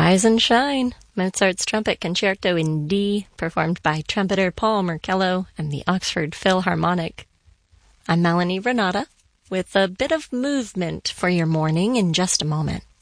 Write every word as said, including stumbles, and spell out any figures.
Rise and Shine, Mozart's Trumpet Concerto in D, performed by trumpeter Paul Merkello and the Oxford Philharmonic. I'm Melanie Renata, with a bit of movement for your morning in just a moment.